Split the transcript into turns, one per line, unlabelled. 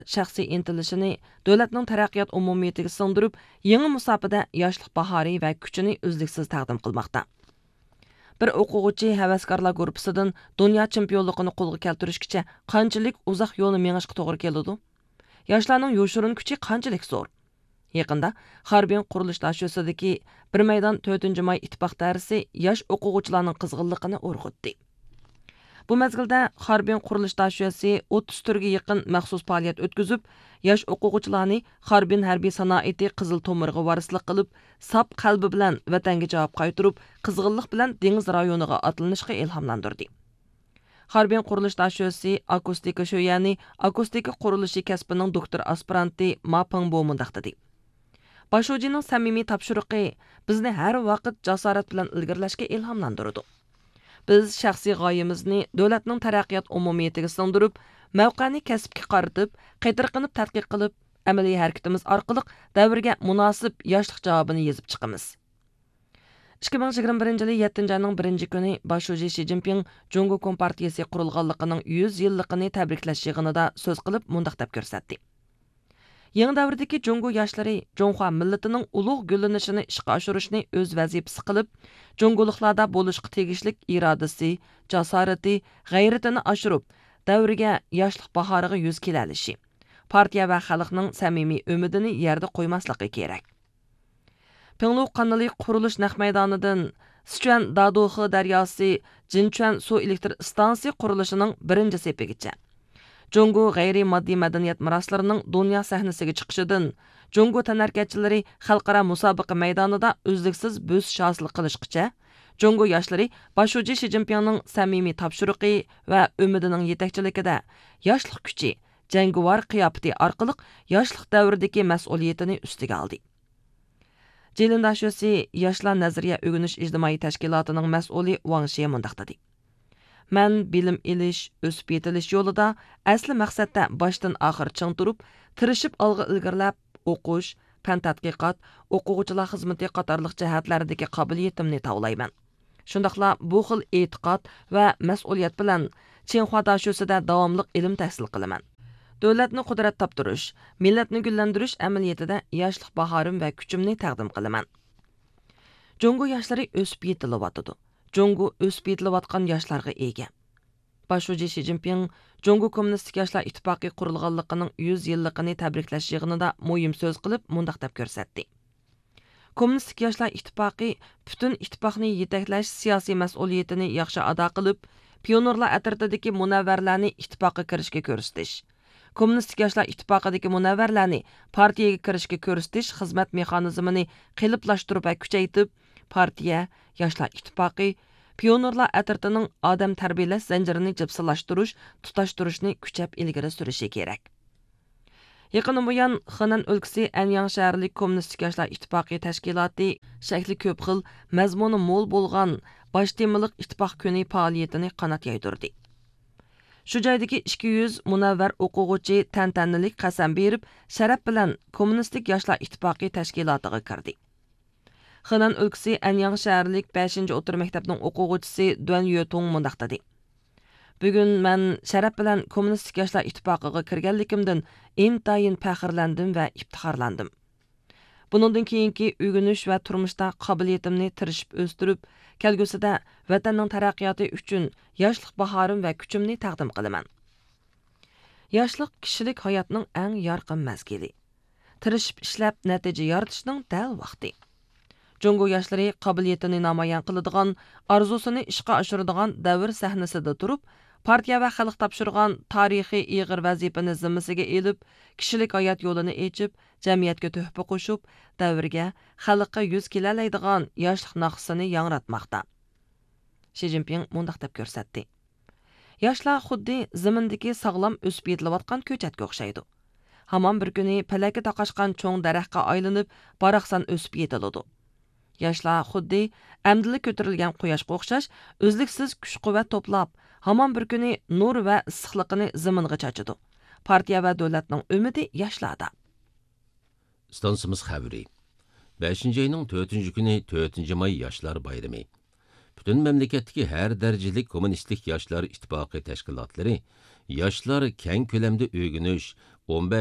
şəxsi intilishini dövlətning taraqqiyot umumiyatiga singdirib, yangi musofada yoshlik bahori va kuchini uzluksiz taqdim qilmoqda. Bir o'quvchi havaskorlar guruhidan dunyo chempionligini qo'lga keltirishgacha qanchalik uzoq yo'lni mengishga to'g'ri keladi? Yoshlarning yo'shirin kuchi qanchalik zo'r? Yaqında Harbin qurilish dastursidagi bir maydon 4-may ittifoq darsi yosh o'quvchilarning qizg'inligini urg'utdi. Bu mezgilda Harbin qurilish dastursi 30 turga yaqin maxsus faoliyat o'tkazib, yosh o'quvchilarni Harbin harbiy sanoati qizil tomirga varislik qilib, sap qalbi bilan vatanga javob qaytarib, qizg'inlik bilan dengiz rayoniga atlanishga ilhomlantirdi. Harbin qurilish dastursi akustika sho'yani akustika qurilishi kasbining doktor aspiranti Ma Pengbo mundaq dedi. Başhojining samimiy topshiriqi bizni har vaqt jasorat bilan ilgirlashga ilhomlantirdi. Biz shaxsiy g'oyamizni davlatning taraqqiyot umumiyatiga singdirib, mavqani kasbga qaratib, qaytarqinib tadqiq qilib, amaliy harakatimiz orqali davrga munosib yoshlik javobini yozib chiqamiz. 2021 yili 7-oyning 1-kuni Başhoji Xi Jinping Jungo Kompartiyasi qurilganligining 100 yilligini tabriklash yig'inida so'z qilib, mundaq deb ko'rsatdi. Yangi davrdagi Jungo yoshlari Jonghua millatining ulug' gullanishini ishga oshirishni o'z vazifasi qilib, Jungoliklarda bo'lishga tegishlik irodasi, jasorati, g'ayratini oshirib, davriga yoshlik bahoriga yuz kelalishi, partiya va xalqning samimiy umidini yerda qo'ymasligi kerak. Penglu qanali qurilish naq maydonidan Sichuan Dadoxi daryosi Jinchuan suv elektr stansiyasi qurilishining birinchi sepigacha Jungo g'ayri moddiy madaniyat meroslarining dunyo sahnasiga chiqishidan Jungo tanarkatchilari xalqaro musobaqa maydonida uzluksiz bo'sish hosil qilishgacha Jungo yoshlari Başhoji Xi Jinpingning samimiy topshiriqi va umidining yetakchiligida yoshlik kuchi, jangovar qiyofati orqali yoshlik davridagi mas'uliyatini ustiga oldi. Jilindashosi Yoshlar nazariya o'rganish ijtimoiy tashkilotining mas'uli Wang Xie mundaq dedi. Men bilim ilish, o'sib yetilish yo'lida asli maqsadda boshdan oxir ching turib, tirishib olg'a ilgirlab, o'qish, fan tadqiqot, o'quvchilar xizmati qatorliq jihatlaridagi qobiliyatimni tavlayman. Shundaqla bu xil e'tiqod va mas'uliyat bilan Tsinghua dashosida davomli ilm tahsil qilaman. Davlatni qudrat toptirish, millatni gullantirish amaliyotida yoshlik bahorim va kuchimni taqdim qilaman. Jungo yoshlari o'sib yetilyotdi. Jungo o'sib yetilayotgan yoshlarga ega. Başhoji Xi Jinping Jungo Kommunistik Yoshlar Ittifoqi qurilganligining 100 yilligini tabriklash yig'inida muhim so'z qilib, mundaq deb ko'rsatdi. Kommunistik Yoshlar Ittifoqi butun ittifoqni yetaklash siyosiy mas'uliyatini yaxshi ado qilib, pionerlar atrofidagi munavvarlarni ittifoqqa kirishga ko'rsatish, Kommunistik Yoshlar Ittifoqidagi munavvarlarni partiyaga kirishga ko'rsatish xizmat mexanizmini qiliblashtirib va kuchaytirib, partiya, Yoshlar Ittifoqi, pionerlar atrofitining odam tarbiyalash zanjirini jipsilashtirish, tutashtirishni kuchab ilgari surishi kerak. Yaqin buyon Henan o'lkasi Anyang shaharlik Kommunistik Yoshlar Ittifoqi tashkiloti shakli ko'p xil, mazmuni mo'l bo'lgan bosh temiliq ittifoq kuni faoliyatini qanot yaydirdi. Shu joydagi 200 munavvar o'quvchi tantanalik qasam berib, sharaf bilan Kommunistik Yoshlar Ittifoqi tashkilotiga kirdi. Henan o'lkasi Anyang shaharlik 5-o'tir maktabning o'quvchisi Duan Yotong mundaq dedi. Bugun men sharaf bilan Kommunistik Yoshlar Ittifoqiga kirganligimdan intayin faxrlandim va iftixorlandim. Buningdan keyingi o'rganish va turmushda qobiliyatimni tirishib o'stirib, kelgusida vatanning taraqqiyoti uchun yoshlik bahorim va kuchimni taqdim qilaman. Yoshlik kishilik hayotning eng yorqin mazgili. Tirishib ishlab natija yoritishning dal vaqti. Jungo yoshlari qobiliyatini namoyon qiladigan, orzusini ishga oshiradigan davr sahnasida turib, partiya va xalq topshirgan tarixiy ig'ir vazifani zimmasiga elib, kishilik hayot yo'lini echib, jamiyatga tuhfa qo'shib, davrga, xalqqa yuz kelalaydigan yoshlik naqsini yangratmoqda. Xi Jinping mundaq deb ko'rsatdi. Yoshlar xuddi zimindagi sog'lom o'sib yetilayotgan ko'chatga o'xshaydi. Hamon bir kuni palakka taqashgan cho'ng daraxtga aylanib, baraqsan o'sib yetiladi. Yoshlar xuddi amdili ko'tarilgan quyoshga o'xshash, o'zliksiz kuch-quvvat to'plab, hamon bir kuni nur va issiqlikni zaminga chachidi. Partiya va davlatning umidi yoshlarda.
Stansimiz xabari. 5-oyning 4-kuni 4-may yoshlar bayrami. Bütün memleketdagi har darajalik kommunistik yoshlar ittifoqi tashkilotlari yoshlar keng ko'lamda o'rganish, 15